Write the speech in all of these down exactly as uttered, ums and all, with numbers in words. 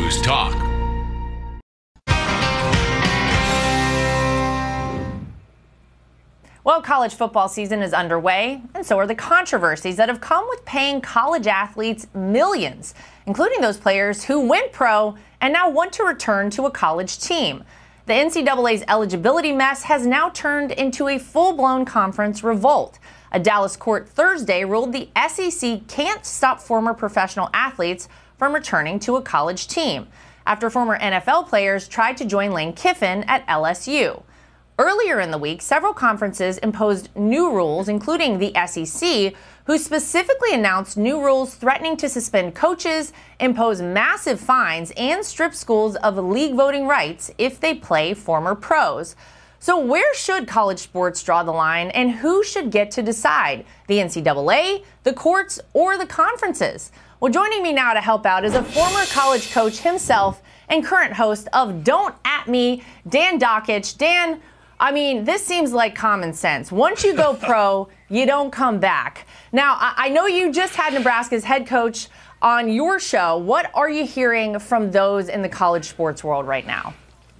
News Talk. Well, college football season is underway, and so are the controversies that have come with paying college athletes millions, including those players who went pro and now want to return to a college team. The N C double A's eligibility mess has now turned into a full-blown conference revolt. A Dallas court Thursday ruled the S E C can't stop former professional athletes from returning to a college team after former N F L players tried to join Lane Kiffin at L S U. Earlier in the week, several conferences imposed new rules, including the S E C, who specifically announced new rules threatening to suspend coaches, impose massive fines, and strip schools of league voting rights if they play former pros. So where should college sports draw the line, and who should get to decide? The N C double A, the courts, or the conferences? Well, joining me now to help out is a former college coach himself and current host of Don't At Me, Dan Dakich. Dan, I mean, this seems like common sense. Once you go pro, you don't come back. Now, I know you just had Nebraska's head coach on your show. What are you hearing from those in the college sports world right now?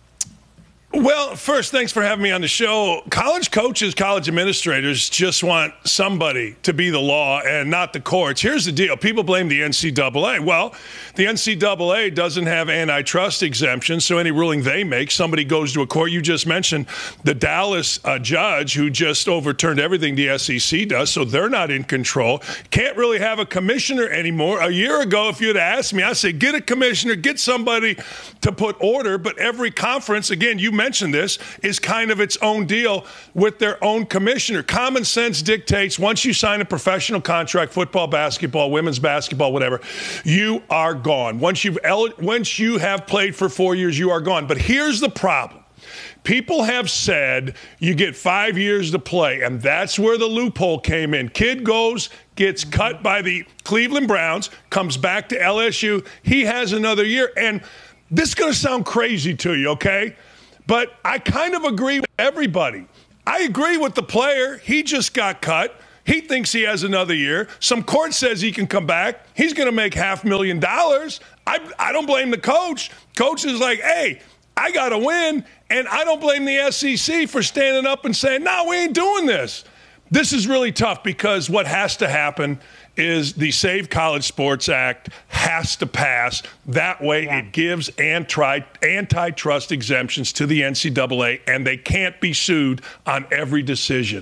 Well, first, thanks for having me on the show. College coaches, college administrators just want somebody to be the law and not the courts. Here's the deal. People blame the N C double A. Well, the N C double A doesn't have antitrust exemptions, so any ruling they make, somebody goes to a court. You just mentioned the Dallas uh, judge who just overturned everything the S E C does, so they're not in control. Can't really have a commissioner anymore. A year ago, if you'd asked me, I'd say get a commissioner, get somebody to put order, but every conference, again, you mentioned this, is kind of its own deal with their own commissioner. Common sense dictates once you sign a professional contract, football, basketball, women's basketball, whatever, you are gone. Once you've once you have played for four years, you are gone. But here's the problem. People have said you get five years to play, and that's where the loophole came in. Kid goes, gets cut by the Cleveland Browns, comes back to L S U. He has another year. And this is going to sound crazy to you, okay? But I kind of agree with everybody. I agree with the player. He just got cut. He thinks he has another year. Some court says he can come back. He's going to make half a million dollars. I, I don't blame the coach. Coach is like, hey, I got to win. And I don't blame the S E C for standing up and saying, no, we ain't doing this. This is really tough because what has to happen is the Save College Sports Act has to pass. That way yeah. it gives anti- antitrust exemptions to the N C double A, and they can't be sued on every decision.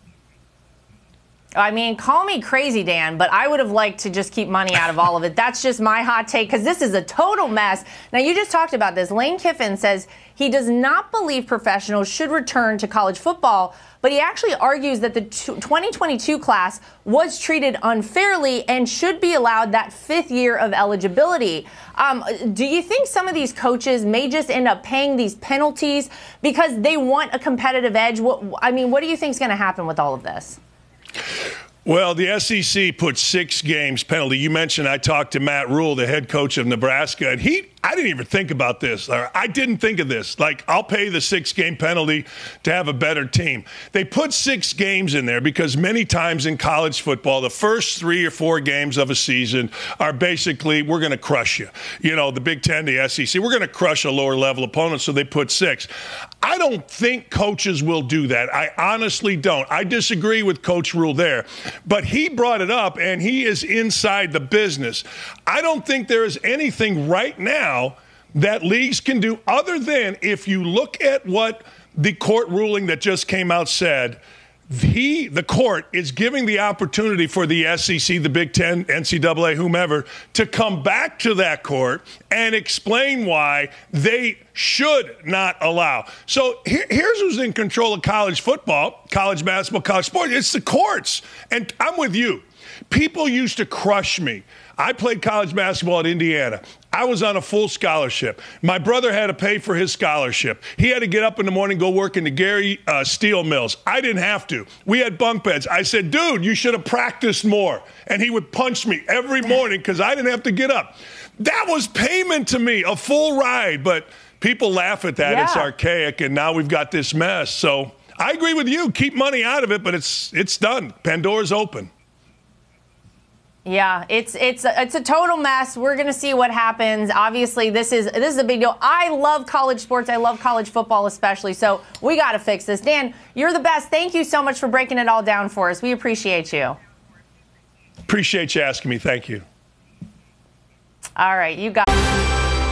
I mean, call me crazy, Dan, but I would have liked to just keep money out of all of it. That's just my hot take, because this is a total mess. Now, you just talked about this. Lane Kiffin says he does not believe professionals should return to college football, but he actually argues that the twenty twenty-two class was treated unfairly and should be allowed that fifth year of eligibility. Um, do you think some of these coaches may just end up paying these penalties because they want a competitive edge? What, I mean, what do you think is going to happen with all of this? Well, the S E C put six games penalty. You mentioned I talked to Matt Rule, the head coach of Nebraska, and he I didn't even think about this. I didn't think of this. Like, I'll pay the six-game penalty to have a better team. They put six games in there because many times in college football, the first three or four games of a season are basically, we're going to crush you. You know, the Big Ten, the S E C, we're going to crush a lower-level opponent, so they put six. I don't think coaches will do that. I honestly don't. I disagree with Coach Rule there. But he brought it up, and he is inside the business. I don't think there is anything right now that leagues can do other than, if you look at what the court ruling that just came out said, he, the court, is giving the opportunity for the S E C, the Big Ten, N C double A, whomever, to come back to that court and explain why they should not allow. So here, here's who's in control of college football, college basketball, college sports. It's the courts. And I'm with you. People used to crush me. I played college basketball at Indiana. I was on a full scholarship. My brother had to pay for his scholarship. He had to get up in the morning, go work in the Gary uh, Steel Mills. I didn't have to. We had bunk beds. I said, dude, you should have practiced more. And he would punch me every morning because I didn't have to get up. That was payment to me, a full ride. But people laugh at that. Yeah. It's archaic, and now we've got this mess. So I agree with you. Keep money out of it, but it's it's done. Pandora's open. Yeah, it's it's a, it's a total mess. We're going to see what happens. Obviously, this is this is a big deal. I love college sports. I love college football especially. So we got to fix this. Dan, you're the best. Thank you so much for breaking it all down for us. We appreciate you. Appreciate you asking me. Thank you. All right, you got